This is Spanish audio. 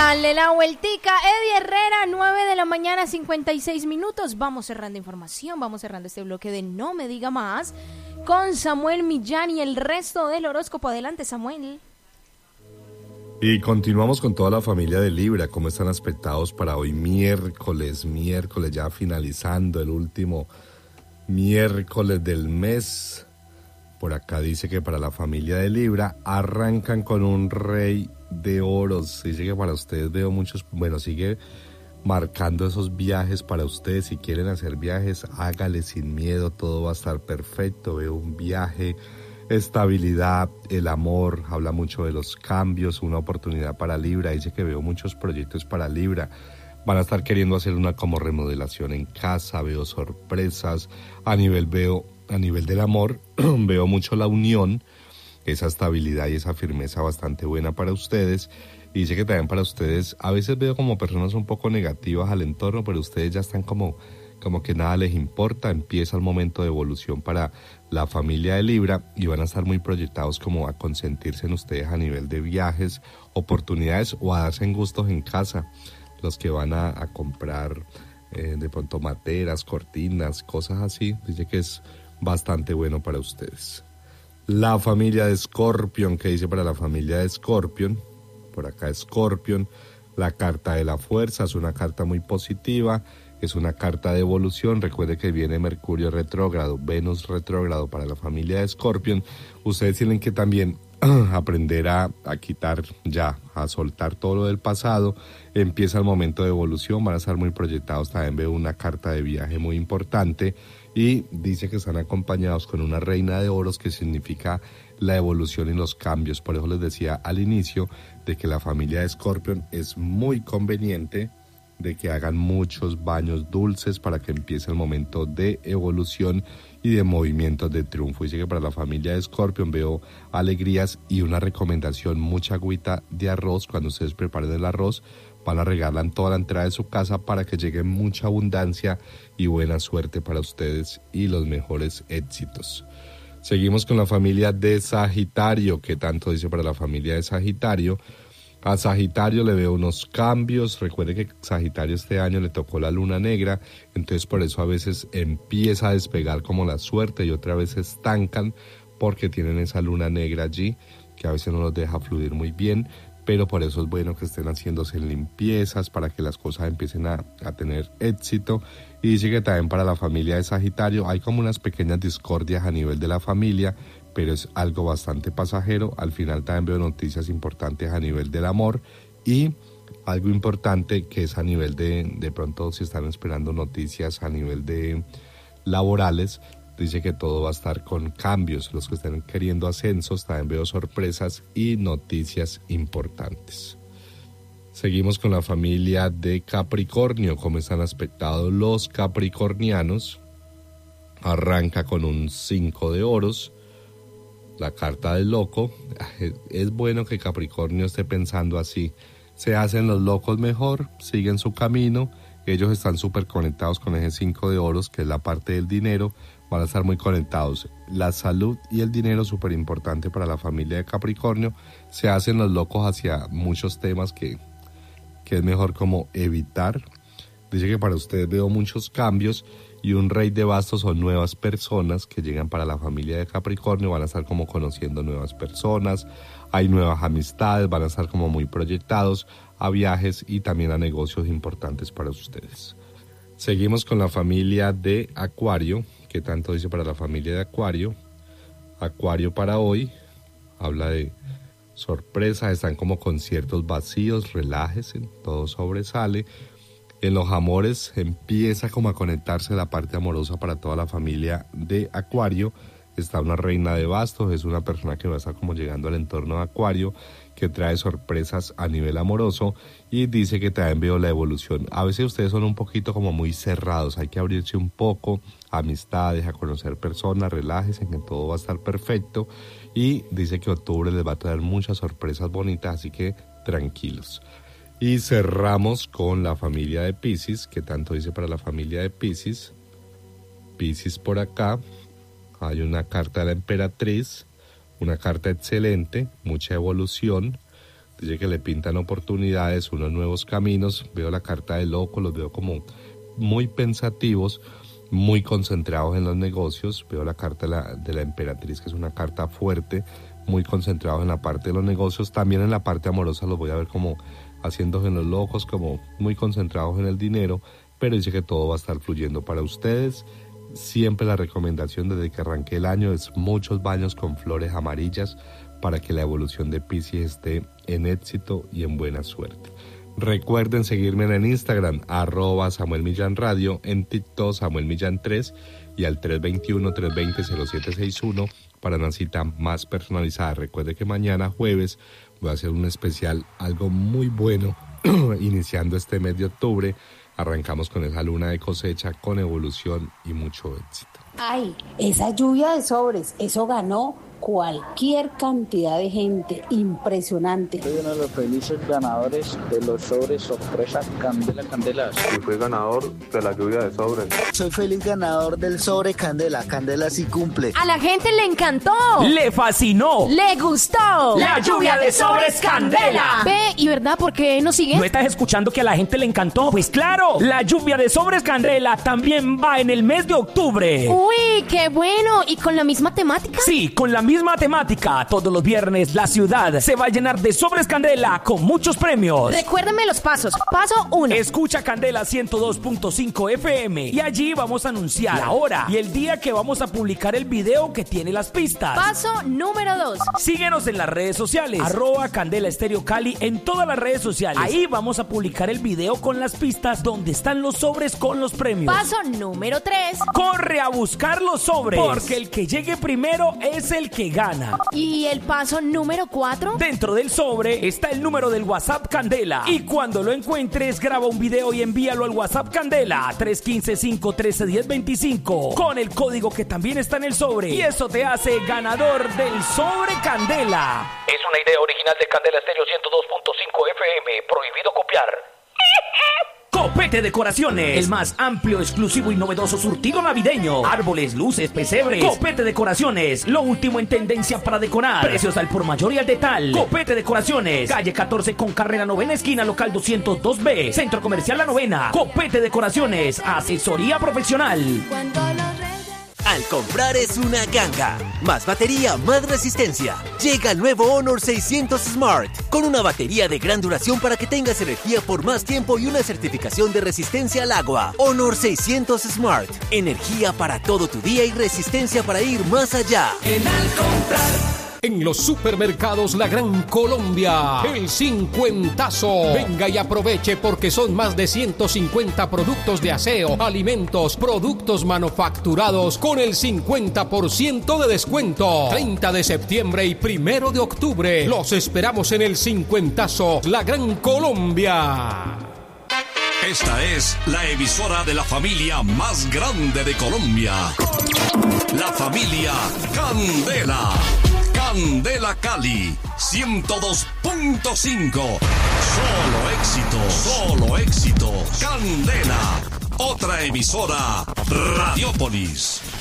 Dale la vueltica, Eddie Herrera, 9 de la mañana, 56 minutos. Vamos cerrando información, vamos cerrando este bloque de No Me Diga Más con Samuel Millán y el resto del horóscopo. Adelante, Samuel. Y continuamos con toda la familia de Libra. ¿Cómo están aspectados para hoy miércoles ya finalizando el último miércoles del mes? Por acá dice que para la familia de Libra arrancan con un rey de oros. Dice que para ustedes veo muchos, sigue marcando esos viajes para ustedes. Si quieren hacer viajes, hágale sin miedo, todo va a estar perfecto. Veo un viaje, estabilidad, el amor, habla mucho de los cambios, una oportunidad para Libra. Dice que veo muchos proyectos para Libra. Van a estar queriendo hacer una como remodelación en casa, veo sorpresas. A nivel del amor, veo mucho la unión, esa estabilidad y esa firmeza bastante buena para ustedes. Y dice que también para ustedes, a veces veo como personas un poco negativas al entorno, pero ustedes ya están como que nada les importa. Empieza el momento de evolución para la familia de Libra y van a estar muy proyectados como a consentirse en ustedes a nivel de viajes, oportunidades o a darse en gustos en casa. Los que van a comprar de pronto materas, cortinas, cosas así, dice que es bastante bueno para ustedes. La familia de Escorpión, ¿qué dice para la familia de Escorpión? Por acá Escorpión, la carta de la fuerza, es una carta muy positiva, es una carta de evolución. Recuerde que viene Mercurio retrógrado, Venus retrógrado para la familia de Escorpión. Ustedes tienen que también aprender a quitar ya, a soltar todo lo del pasado. Empieza el momento de evolución, van a estar muy proyectados. También veo una carta de viaje muy importante y dice que están acompañados con una reina de oros, que significa la evolución y los cambios. Por eso les decía al inicio de que la familia de Escorpión es muy conveniente de que hagan muchos baños dulces para que empiece el momento de evolución y de movimientos de triunfo. Dice que para la familia de Escorpión veo alegrías y una recomendación: mucha agüita de arroz. Cuando ustedes preparen el arroz, van a regarla en toda la entrada de su casa para que llegue mucha abundancia y buena suerte para ustedes y los mejores éxitos. Seguimos con la familia de Sagitario. ¿Qué tanto dice para la familia de Sagitario? A Sagitario le veo unos cambios. Recuerde que Sagitario este año le tocó la luna negra, entonces por eso a veces empieza a despegar como la suerte y otra vez se estancan porque tienen esa luna negra allí que a veces no los deja fluir muy bien, pero por eso es bueno que estén haciéndose limpiezas para que las cosas empiecen a tener éxito. Y dice que también para la familia de Sagitario hay como unas pequeñas discordias a nivel de la familia, pero es algo bastante pasajero. Al final también veo noticias importantes a nivel del amor y algo importante que es a nivel de pronto si están esperando noticias a nivel de laborales, dice que todo va a estar con cambios. Los que estén queriendo ascensos también veo sorpresas y noticias importantes. Seguimos con la familia de Capricornio. ¿Cómo están aspectados los capricornianos? Arranca con un 5 de oros. La carta del loco. Es bueno que Capricornio esté pensando así. Se hacen los locos mejor, siguen su camino. Ellos están súper conectados con ese 5 de oros, que es la parte del dinero. Van a estar muy conectados. La salud y el dinero, súper importante para la familia de Capricornio. Se hacen los locos hacia muchos temas que es mejor como evitar. Dice que para ustedes veo muchos cambios y un rey de bastos son nuevas personas que llegan para la familia de Capricornio. Van a estar como conociendo nuevas personas, hay nuevas amistades, van a estar como muy proyectados a viajes y también a negocios importantes para ustedes. Seguimos con la familia de Acuario. ¿Qué tanto dice para la familia de Acuario? Acuario para hoy habla de sorpresas, están como con ciertos vacíos, relájense, todo sobresale. En los amores empieza como a conectarse la parte amorosa para toda la familia de Acuario. Está una reina de bastos, es una persona que va a estar como llegando al entorno de Acuario, que trae sorpresas a nivel amoroso y dice que también veo la evolución. A veces ustedes son un poquito como muy cerrados, hay que abrirse un poco, amistades, a conocer personas, relájense, que todo va a estar perfecto. Y dice que octubre les va a traer muchas sorpresas bonitas, así que tranquilos. Y cerramos con la familia de Piscis. ¿Qué tanto dice para la familia de Piscis? Piscis por acá. Hay una carta de la emperatriz, una carta excelente, mucha evolución. dice que le pintan oportunidades, unos nuevos caminos. Veo la carta del loco, los veo como muy pensativos, muy concentrados en los negocios. Veo la carta de la emperatriz, que es una carta fuerte, muy concentrados en la parte de los negocios. También en la parte amorosa los voy a ver como haciéndose los locos, como muy concentrados en el dinero, pero dice que todo va a estar fluyendo para ustedes. Siempre la recomendación desde que arranqué el año es muchos baños con flores amarillas para que la evolución de Piscis esté en éxito y en buena suerte. Recuerden seguirme en el Instagram, @SamuelMillanRadio, en TikTok SamuelMillan3 y al 321-320-0761 para una cita más personalizada. Recuerde que mañana jueves voy a hacer un especial, algo muy bueno, iniciando este mes de octubre. Arrancamos con esa luna de cosecha, con evolución y mucho éxito. Ay, esa lluvia de sobres, eso ganó cualquier cantidad de gente, impresionante. Soy uno de los felices ganadores de los sobres sorpresa Candela Candelas. Y fui ganador de la lluvia de sobres. Soy feliz ganador del sobre Candela. Candela sí cumple. A la gente le encantó. Le fascinó. Le gustó. La lluvia de sobres Candela. Ve, ¿y verdad por qué nos sigue? ¿No estás escuchando que a la gente le encantó? Pues claro, la lluvia de sobres Candela también va en el mes de octubre. Uy, qué bueno. ¿Y con la misma temática? Sí, con la misma temática. Todos los viernes la ciudad se va a llenar de sobres Candela con muchos premios. Recuérdenme los pasos. Paso 1. Escucha Candela 102.5 FM y allí vamos a anunciar la hora y el día que vamos a publicar el video que tiene las pistas. Paso número 2. Síguenos en las redes sociales, @Candela Estéreo Cali en todas las redes sociales. Ahí vamos a publicar el video con las pistas donde están los sobres con los premios. Paso número 3. Corre a buscar los sobres, porque el que llegue primero es el que gana. ¿Y el paso número 4? Dentro del sobre está el número del WhatsApp Candela. Y cuando lo encuentres, graba un video y envíalo al WhatsApp Candela 315-513-1025 con el código que también está en el sobre. Y eso te hace ganador del sobre Candela. Es una idea original de Candela Estéreo 102.5 FM. Prohibido copiar. Copete Decoraciones, el más amplio, exclusivo y novedoso surtido navideño. Árboles, luces, pesebres. Copete Decoraciones, lo último en tendencia para decorar. Precios al por mayor y al detal. Copete Decoraciones, calle 14 con carrera 9ª esquina, local 202B, Centro Comercial La Novena. Copete Decoraciones, asesoría profesional. Al comprar es una ganga. Más batería, más resistencia. Llega el nuevo Honor 600 Smart, con una batería de gran duración para que tengas energía por más tiempo y una certificación de resistencia al agua. Honor 600 Smart, energía para todo tu día y resistencia para ir más allá. Al comprar en los supermercados La Gran Colombia, el 50azo. Venga y aproveche porque son más de 150 productos de aseo, alimentos, productos manufacturados con el 50% de descuento. 30 de septiembre y 1 de octubre. Los esperamos en el 50azo La Gran Colombia. Esta es la emisora de la familia más grande de Colombia. La familia Candela. Candela Cali 102.5. Solo éxitos. Candela. Otra emisora Radiópolis.